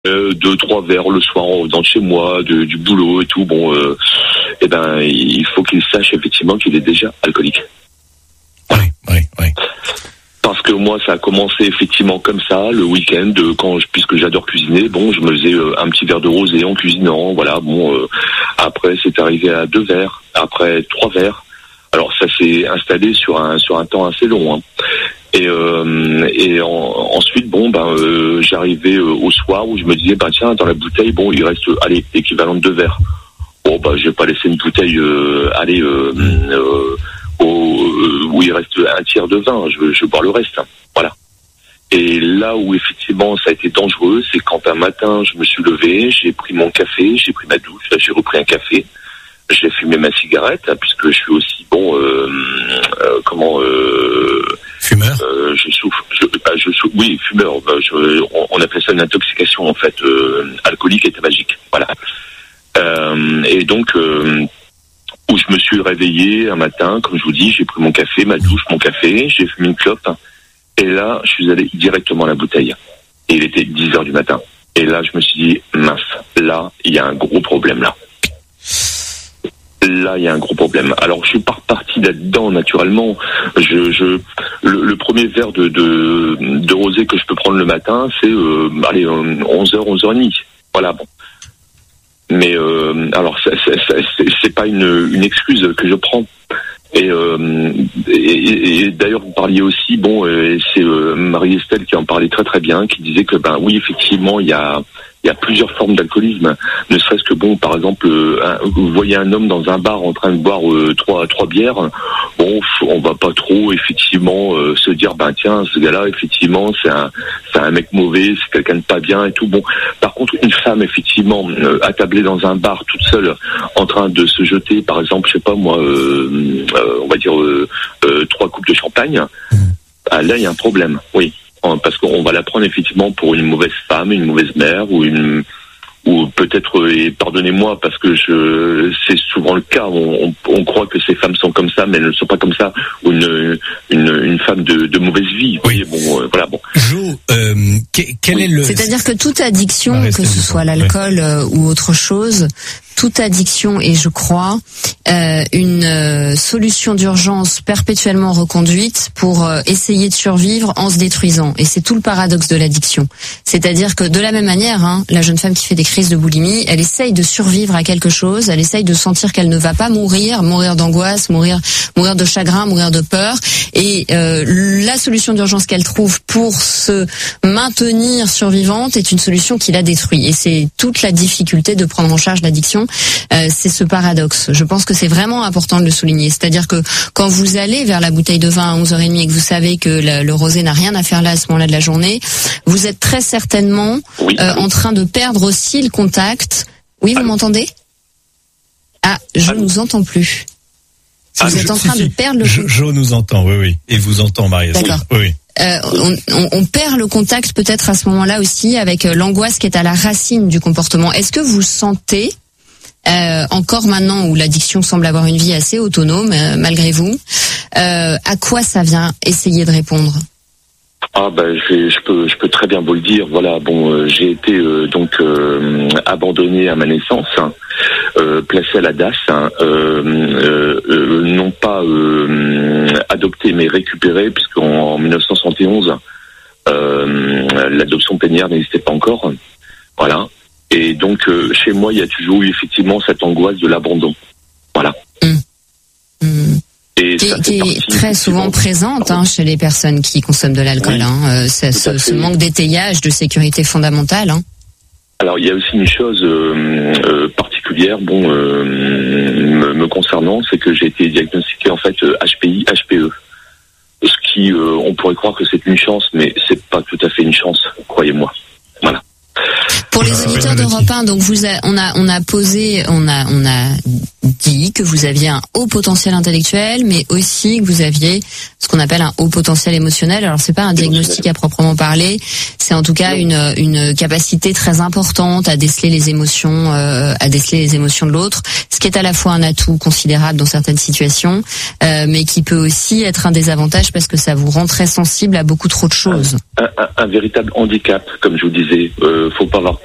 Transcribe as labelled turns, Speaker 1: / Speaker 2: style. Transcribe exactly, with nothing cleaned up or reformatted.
Speaker 1: euh, deux, trois verres le soir en revenant de chez moi, de, du boulot et tout. Bon, euh, eh ben, il faut qu'il sache effectivement qu'il est déjà alcoolique.
Speaker 2: Oui, oui, oui.
Speaker 1: Parce que moi, ça a commencé effectivement comme ça, le week-end, quand je, puisque j'adore cuisiner. Bon, je me faisais euh, un petit verre de rosé en cuisinant, voilà. Bon, euh, après, c'est arrivé à deux verres, après trois verres. Alors, ça s'est installé sur un sur un temps assez long. Hein. Et euh, et en, ensuite, bon, ben, euh, j'arrivais euh, au soir où je me disais, ben tiens, dans la bouteille, bon, il reste, allez, l'équivalent de deux verres. Bon, ben, je vais pas laisser une bouteille, euh, allez. Euh, euh, Au, euh, où il reste un tiers de vin, je, je bois le reste, hein. Voilà. Et là où effectivement ça a été dangereux, c'est quand un matin je me suis levé, j'ai pris mon café, j'ai pris ma douche, j'ai repris un café, j'ai fumé ma cigarette, hein, puisque je suis aussi bon, euh, euh, comment, euh,
Speaker 2: fumeur.
Speaker 1: Euh, je souffre, je, bah, je souffre, oui, fumeur. Bah, je, on, on appelle ça une intoxication en fait, euh, alcoolique et tabagique. Voilà. Euh, et donc. Euh, où je me suis réveillé un matin, comme je vous dis, j'ai pris mon café, ma douche, mon café, j'ai fumé une clope, et là, je suis allé directement à la bouteille. Et il était dix heures du matin. Et là, je me suis dit, mince, là, il y a un gros problème, là. Là, il y a un gros problème. Alors, je suis pas reparti là-dedans, naturellement. Je, je, le, le premier verre de, de, de rosé que je peux prendre le matin, c'est, euh, allez, onze heures, onze heures trente. Voilà, bon. Mais euh, alors ça, ça, ça, c'est, c'est pas une, une excuse que je prends. Et, euh, et, et d'ailleurs vous parliez aussi, bon, euh, c'est euh, Marie-Estelle qui en parlait très très bien, qui disait que ben oui effectivement il y a il y a plusieurs formes d'alcoolisme. Ne serait-ce que bon, par exemple, euh, un, vous voyez un homme dans un bar en train de boire euh, trois trois bières, bon, on va pas trop effectivement euh, se dire ben tiens ce gars-là effectivement c'est un c'est un mec mauvais, c'est quelqu'un de pas bien et tout. Bon, par contre une femme effectivement euh, attablée dans un bar toute seule en train de se jeter, par exemple, je sais pas moi, euh, euh, on va dire euh, euh, trois coupes de champagne, ben, là il y a un problème, oui. Parce qu'on va la prendre effectivement pour une mauvaise femme, une mauvaise mère, ou une, ou peut-être, et pardonnez-moi parce que je, c'est souvent le cas, on, on, on croit que ces femmes sont comme ça, mais elles ne sont pas comme ça, ou une, une, une femme de, de mauvaise vie.
Speaker 2: Oui.
Speaker 1: Vous voyez, bon, euh, voilà, bon.
Speaker 2: Jo, euh, quel
Speaker 1: oui.
Speaker 2: est le...
Speaker 3: C'est-à-dire que toute addiction, que ce soit l'alcool euh, ou autre chose, toute addiction est, je crois, euh, une euh, solution d'urgence perpétuellement reconduite pour euh, essayer de survivre en se détruisant. Et c'est tout le paradoxe de l'addiction. C'est-à-dire que de la même manière, hein, la jeune femme qui fait des crises de boulimie, elle essaye de survivre à quelque chose, elle essaye de sentir qu'elle ne va pas mourir, mourir d'angoisse, mourir, mourir de chagrin, mourir de peur. Et euh, la solution d'urgence qu'elle trouve pour se maintenir survivante est une solution qui la détruit. Et c'est toute la difficulté de prendre en charge l'addiction. Euh, c'est ce paradoxe. Je pense que c'est vraiment important de le souligner. C'est-à-dire que quand vous allez vers la bouteille de vin à onze heures trente et que vous savez que le, le rosé n'a rien à faire là à ce moment-là de la journée, vous êtes très certainement
Speaker 1: oui.
Speaker 3: euh, en train de perdre aussi le contact. Oui, vous
Speaker 1: Allô. M'entendez?
Speaker 3: Ah, je
Speaker 1: Allô.
Speaker 3: ne vous entends plus.
Speaker 2: Ah,
Speaker 3: vous êtes
Speaker 2: je,
Speaker 3: en train
Speaker 2: si,
Speaker 3: de perdre le
Speaker 2: je, je nous entends, oui, oui. Et vous entend, Marie-Estelle.
Speaker 3: D'accord.
Speaker 2: Oui, oui.
Speaker 3: Euh, on, on, on perd le contact peut-être à ce moment-là aussi avec l'angoisse qui est à la racine du comportement. Est-ce que vous sentez Euh, encore maintenant où l'addiction semble avoir une vie assez autonome, euh, malgré vous, euh, à quoi ça vient essayer de répondre?
Speaker 1: Ah ben je, je peux je peux très bien vous le dire. Voilà, bon, euh, j'ai été euh, donc euh, abandonné à ma naissance, hein, euh, placé à la D A S, hein, euh, euh, euh, non pas euh, adopté mais récupéré, puisqu'en en mille neuf cent soixante et onze euh, l'adoption plénière n'existait pas encore. Voilà. Et donc, euh, chez moi, il y a toujours eu effectivement cette angoisse de l'abandon. Voilà. Mmh.
Speaker 3: Mmh.
Speaker 1: Et
Speaker 3: qui,
Speaker 1: ça
Speaker 3: qui
Speaker 1: fait
Speaker 3: est
Speaker 1: partie,
Speaker 3: très souvent présente hein, chez les personnes qui consomment de l'alcool.
Speaker 1: Oui,
Speaker 3: hein, euh, ce, ce, ce manque d'étayage, de sécurité fondamentale. Hein.
Speaker 1: Alors, il y a aussi une chose euh, euh, particulière, bon, euh, me, me concernant, c'est que j'ai été diagnostiqué en fait H P I, H P E. Ce qui, euh, on pourrait croire que c'est une chance, mais c'est pas tout à fait une chance, croyez-moi. Voilà.
Speaker 3: Pour les auditeurs d'Europe un, donc vous a, on a on a posé, on a on a dit que vous aviez un haut potentiel intellectuel, mais aussi que vous aviez ce qu'on appelle un haut potentiel émotionnel. Alors c'est pas un diagnostic à proprement parler, c'est en tout cas une une capacité très importante à déceler les émotions, euh, à déceler les émotions de l'autre, ce qui est à la fois un atout considérable dans certaines situations, euh, mais qui peut aussi être un désavantage parce que ça vous rend très sensible à beaucoup trop de choses.
Speaker 1: Un, un, un véritable handicap, comme je vous disais. Euh, faut pas avoir